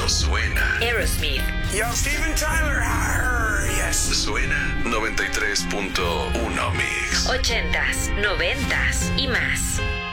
cuando suena. Aerosmith. Yo, Steven Tyler. Yes. Suena 93.1 Mix. 80s, 90s y más.